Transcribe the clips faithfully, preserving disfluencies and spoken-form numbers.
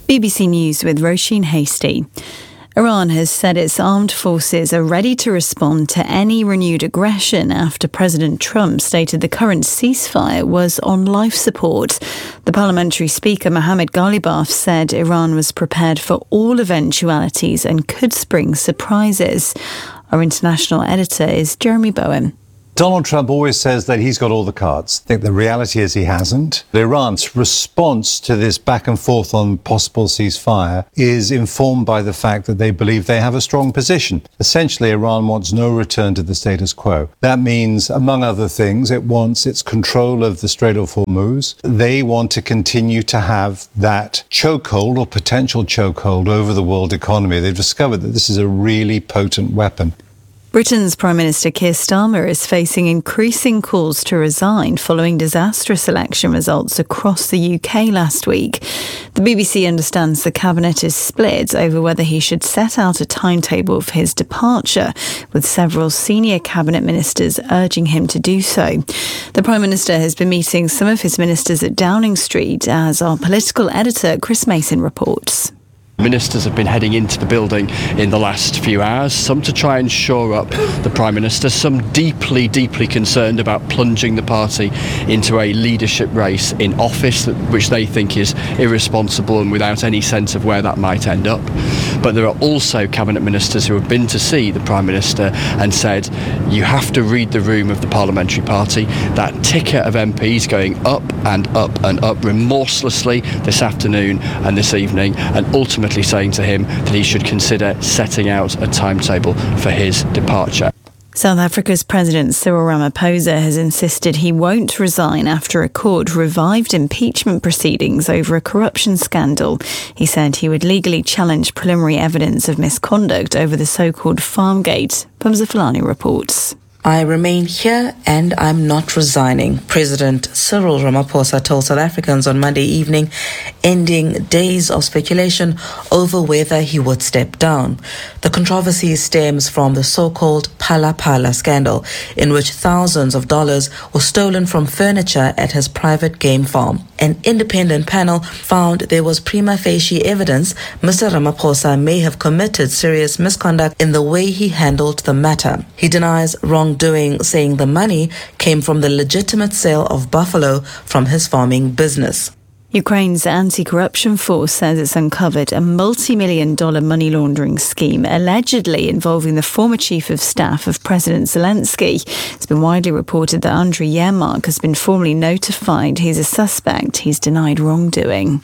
B B C News with Roisin Hasty. Iran has said its armed forces are ready to respond to any renewed aggression after President Trump stated the current ceasefire was on life support. The parliamentary speaker Mohammad Ghalibaf said Iran was prepared for all eventualities and could spring surprises. Our international editor is Jeremy Bowen. Donald Trump always says that he's got all the cards. I think the reality is he hasn't. Iran's response to this back and forth on possible ceasefire is informed by the fact that they believe they have a strong position. Essentially, Iran wants no return to the status quo. That means, among other things, it wants its control of the Strait of Hormuz. They want to continue to have that chokehold or potential chokehold over the world economy. They've discovered that this is a really potent weapon. Britain's Prime Minister Keir Starmer is facing increasing calls to resign following disastrous election results across the U K last week. The B B C understands the cabinet is split over whether he should set out a timetable for his departure, with several senior cabinet ministers urging him to do so. The Prime Minister has been meeting some of his ministers at Downing Street, as our political editor Chris Mason reports. Ministers have been heading into the building in the last few hours, some to try and shore up the Prime Minister, some deeply, deeply concerned about plunging the party into a leadership race in office, which they think is irresponsible and without any sense of where that might end up. But there are also cabinet ministers who have been to see the Prime Minister and said, you have to read the room of the parliamentary party. That ticket of M Ps going up and up and up remorselessly this afternoon and this evening, and ultimately saying to him that he should consider setting out a timetable for his departure. South Africa's President Cyril Ramaphosa has insisted he won't resign after a court revived impeachment proceedings over a corruption scandal. He said he would legally challenge preliminary evidence of misconduct over the so-called Farmgate. Pumza Fulani reports. I remain here and I'm not resigning, President Cyril Ramaphosa told South Africans on Monday evening, ending days of speculation over whether he would step down. The controversy stems from the so-called Phala Phala scandal, in which thousands of dollars were stolen from furniture at his private game farm. An independent panel found there was prima facie evidence Mister Ramaphosa may have committed serious misconduct in the way he handled the matter. He denies wrongdoing, saying the money came from the legitimate sale of buffalo from his farming business. Ukraine's anti-corruption force says it's uncovered a multi-million dollar money laundering scheme allegedly involving the former chief of staff of President Zelensky. It's been widely reported that Andriy Yermak has been formally notified he's a suspect. He's denied wrongdoing.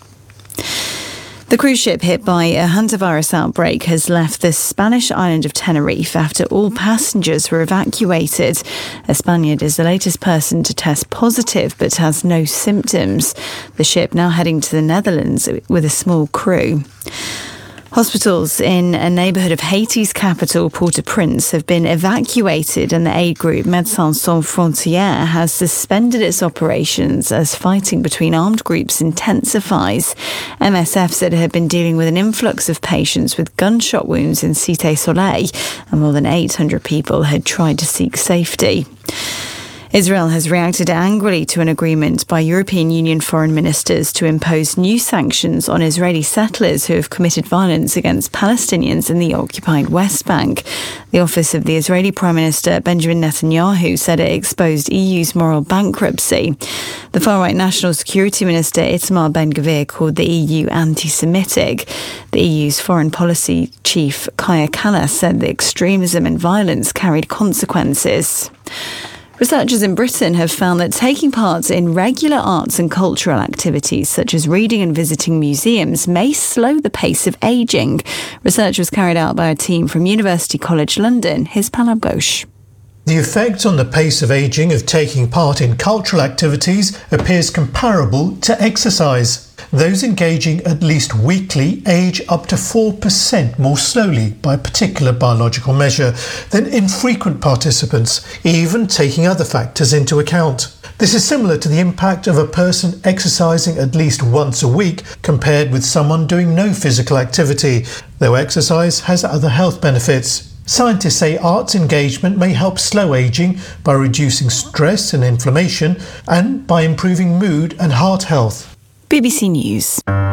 The cruise ship hit by a hantavirus outbreak has left the Spanish island of Tenerife after all passengers were evacuated. A Spaniard is the latest person to test positive but has no symptoms. The ship now heading to the Netherlands with a small crew. Hospitals in a neighbourhood of Haiti's capital, Port-au-Prince, have been evacuated, and the aid group Médecins Sans Frontières has suspended its operations as fighting between armed groups intensifies. M S F said it had been dealing with an influx of patients with gunshot wounds in Cité Soleil, and more than eight hundred people had tried to seek safety. Israel has reacted angrily to an agreement by European Union foreign ministers to impose new sanctions on Israeli settlers who have committed violence against Palestinians in the occupied West Bank. The office of the Israeli Prime Minister Benjamin Netanyahu said it exposed E U's moral bankruptcy. The far-right National Security Minister Itamar Ben-Gvir called the E U anti-Semitic. The E U's foreign policy chief Kaja Kallas said that extremism and violence carried consequences. Researchers in Britain have found that taking part in regular arts and cultural activities such as reading and visiting museums may slow the pace of ageing. Research was carried out by a team from University College London. Here's Palab Ghosh. The effect on the pace of ageing of taking part in cultural activities appears comparable to exercise. Those engaging at least weekly age up to four percent more slowly by a particular biological measure than infrequent participants, even taking other factors into account. This is similar to the impact of a person exercising at least once a week compared with someone doing no physical activity, though exercise has other health benefits. Scientists say arts engagement may help slow ageing by reducing stress and inflammation and by improving mood and heart health. B B C News.